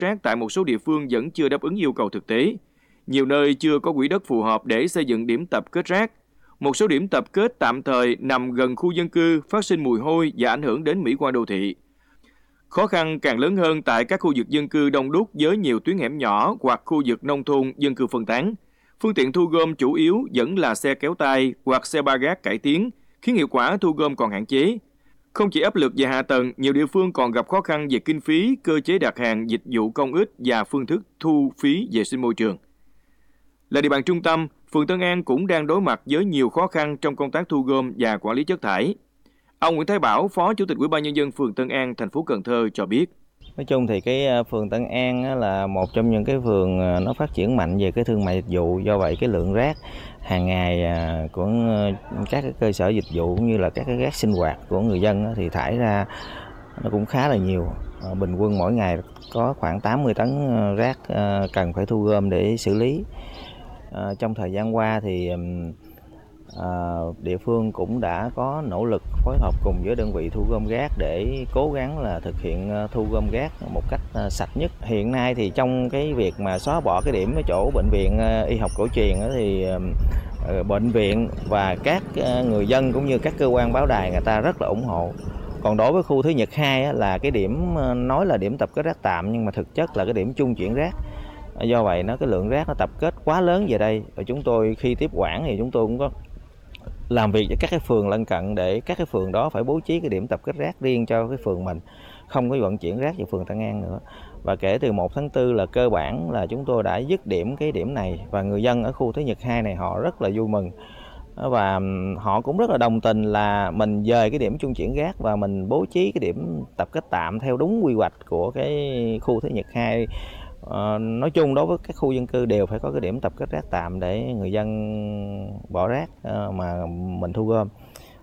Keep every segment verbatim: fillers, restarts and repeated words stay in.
rác tại một số địa phương vẫn chưa đáp ứng yêu cầu thực tế. Nhiều nơi chưa có quỹ đất phù hợp để xây dựng điểm tập kết rác. Một số điểm tập kết tạm thời nằm gần khu dân cư, phát sinh mùi hôi và ảnh hưởng đến mỹ quan đô thị. Khó khăn càng lớn hơn tại các khu vực dân cư đông đúc với nhiều tuyến hẻm nhỏ hoặc khu vực nông thôn dân cư phân tán. Phương tiện thu gom chủ yếu vẫn là xe kéo tay hoặc xe ba gác cải tiến, khiến hiệu quả thu gom còn hạn chế. Không chỉ áp lực về hạ tầng, nhiều địa phương còn gặp khó khăn về kinh phí, cơ chế đặt hàng, dịch vụ công ích và phương thức thu phí vệ sinh môi trường. Là địa bàn trung tâm, phường Tân An cũng đang đối mặt với nhiều khó khăn trong công tác thu gom và quản lý chất thải. Ông Nguyễn Thái Bảo, Phó Chủ tịch Ủy ban Nhân dân phường Tân An, thành phố Cần Thơ cho biết. Nói chung thì cái phường Tân An là một trong những cái phường nó phát triển mạnh về cái thương mại dịch vụ, do vậy cái lượng rác hàng ngày của các cái cơ sở dịch vụ cũng như là các cái rác sinh hoạt của người dân thì thải ra nó cũng khá là nhiều. Bình quân mỗi ngày có khoảng tám mươi tấn rác cần phải thu gom để xử lý. Trong thời gian qua thì À, địa phương cũng đã có nỗ lực phối hợp cùng với đơn vị thu gom rác để cố gắng là thực hiện thu gom rác một cách sạch nhất. Hiện nay thì trong cái việc mà xóa bỏ cái điểm ở chỗ bệnh viện y học cổ truyền thì bệnh viện và các người dân cũng như các cơ quan báo đài người ta rất là ủng hộ. Còn đối với khu thứ Nhật hai là cái điểm nói là điểm tập kết rác tạm nhưng mà thực chất là cái điểm trung chuyển rác. Do vậy nó cái lượng rác nó tập kết quá lớn về đây. Và chúng tôi khi tiếp quản thì chúng tôi cũng có làm việc với các cái phường lân cận để các cái phường đó phải bố trí cái điểm tập kết rác riêng cho cái phường mình, không có vận chuyển rác về phường Tân An nữa. Và kể từ một tháng tư là cơ bản là chúng tôi đã dứt điểm cái điểm này và người dân ở khu Thế Nhật hai này họ rất là vui mừng. Và họ cũng rất là đồng tình là mình dời cái điểm trung chuyển rác và mình bố trí cái điểm tập kết tạm theo đúng quy hoạch của cái khu Thế Nhật hai. À, nói chung đối với các khu dân cư đều phải có cái điểm tập kết rác tạm để người dân bỏ rác à, mà mình thu gom.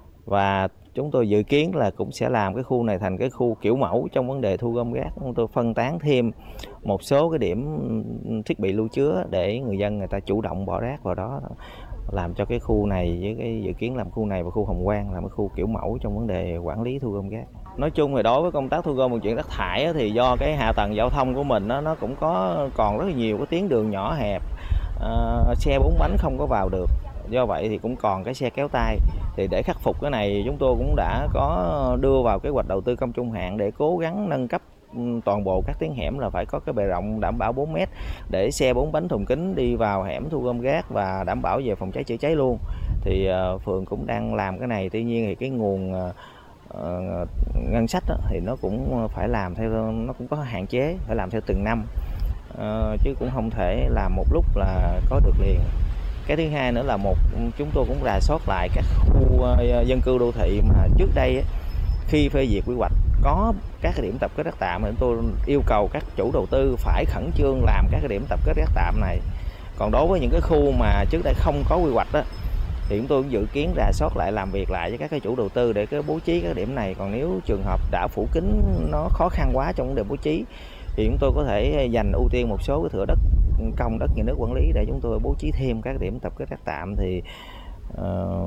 Và chúng tôi dự kiến là cũng sẽ làm cái khu này thành cái khu kiểu mẫu trong vấn đề thu gom rác. Chúng tôi phân tán thêm một số cái điểm thiết bị lưu chứa để người dân người ta chủ động bỏ rác vào đó, làm cho cái khu này với cái dự kiến làm khu này và khu Hồng Quang làm cái khu kiểu mẫu trong vấn đề quản lý thu gom rác. Nói chung thì đối với công tác thu gom vận chuyển rác thải thì do cái hạ tầng giao thông của mình nó cũng có còn rất là nhiều cái tuyến đường nhỏ hẹp, uh, xe bốn bánh không có vào được. Do vậy thì cũng còn cái xe kéo tay. Thì để khắc phục cái này chúng tôi cũng đã có đưa vào kế hoạch đầu tư công trung hạn để cố gắng nâng cấp toàn bộ các tuyến hẻm là phải có cái bề rộng đảm bảo bốn mét để xe bốn bánh thùng kính đi vào hẻm thu gom rác và đảm bảo về phòng cháy chữa cháy luôn. Thì uh, phường cũng đang làm cái này, tuy nhiên thì cái nguồn uh, uh, ngân sách đó, thì nó cũng phải làm theo, nó cũng có hạn chế, phải làm theo từng năm uh, chứ cũng không thể làm một lúc là có được liền. Cái thứ hai nữa là một chúng tôi cũng rà soát lại các khu uh, dân cư đô thị mà trước đây khi phê duyệt quy hoạch có các cái điểm tập kết rác tạm thì tôi yêu cầu các chủ đầu tư phải khẩn trương làm các cái điểm tập kết rác tạm này. Còn đối với những cái khu mà trước đây không có quy hoạch đó, thì chúng tôi cũng dự kiến rà soát lại, làm việc lại với các cái chủ đầu tư để cái bố trí các điểm này. Còn nếu trường hợp đã phủ kín nó khó khăn quá trong vấn đề bố trí thì chúng tôi có thể dành ưu tiên một số cái thửa đất công, đất nhà nước quản lý để chúng tôi bố trí thêm các điểm tập kết rác tạm thì uh,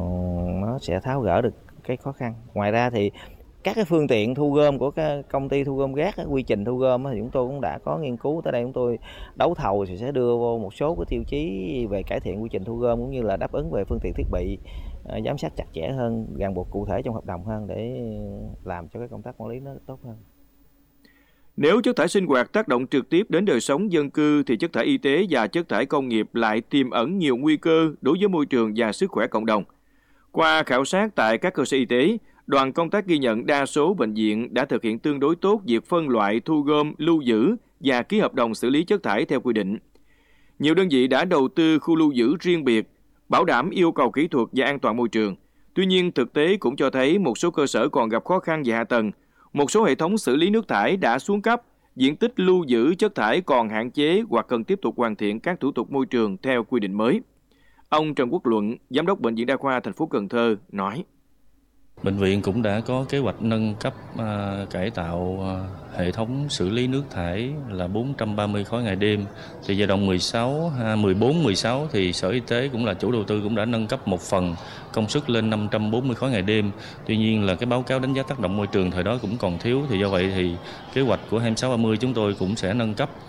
nó sẽ tháo gỡ được cái khó khăn. Ngoài ra thì các cái phương tiện thu gom của các công ty thu gom rác, quy trình thu gom thì chúng tôi cũng đã có nghiên cứu. Tới đây chúng tôi đấu thầu thì sẽ đưa vô một số cái tiêu chí về cải thiện quy trình thu gom cũng như là đáp ứng về phương tiện thiết bị, giám sát chặt chẽ hơn, ràng buộc cụ thể trong hợp đồng hơn để làm cho cái công tác quản lý nó tốt hơn. Nếu chất thải sinh hoạt tác động trực tiếp đến đời sống dân cư thì chất thải y tế và chất thải công nghiệp lại tiềm ẩn nhiều nguy cơ đối với môi trường và sức khỏe cộng đồng. Qua khảo sát tại các cơ sở y tế, đoàn công tác ghi nhận đa số bệnh viện đã thực hiện tương đối tốt việc phân loại, thu gom, lưu giữ và ký hợp đồng xử lý chất thải theo quy định. Nhiều đơn vị đã đầu tư khu lưu giữ riêng biệt, bảo đảm yêu cầu kỹ thuật và an toàn môi trường. Tuy nhiên, thực tế cũng cho thấy một số cơ sở còn gặp khó khăn về hạ tầng. Một số hệ thống xử lý nước thải đã xuống cấp, diện tích lưu giữ chất thải còn hạn chế hoặc cần tiếp tục hoàn thiện các thủ tục môi trường theo quy định mới. Ông Trần Quốc Luận, Giám đốc Bệnh viện Đa khoa thành phố Cần Thơ nói: Bệnh viện cũng đã có kế hoạch nâng cấp uh, cải tạo uh, hệ thống xử lý nước thải là bốn trăm ba mươi khối ngày đêm. Thì giai đoạn mười sáu, mười bốn, mười sáu thì Sở Y tế cũng là chủ đầu tư cũng đã nâng cấp một phần công suất lên năm trăm bốn mươi khối ngày đêm. Tuy nhiên là cái báo cáo đánh giá tác động môi trường thời đó cũng còn thiếu. Thì do vậy thì kế hoạch của hai sáu ba mươi chúng tôi cũng sẽ nâng cấp